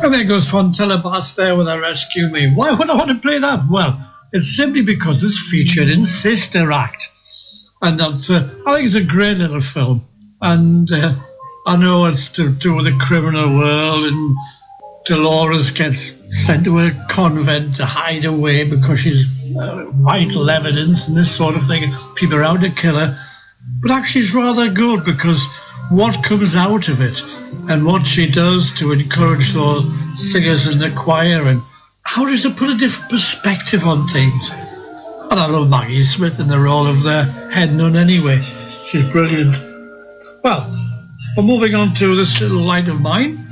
And there goes Fontella Bass there with a Rescue Me. Why would I want to play that? Well, it's simply because it's featured in Sister Act. And that's, I think it's a great little film. And I know it's to do with the criminal world, and Dolores gets sent to a convent to hide away because she's vital evidence and this sort of thing. People are out to kill her. But actually it's rather good because what comes out of it and what she does to encourage those singers in the choir, and how does it put a different perspective on things. And I love Maggie Smith in the role of the head nun anyway. She's brilliant. Well, we're moving on to This Little Light of Mine.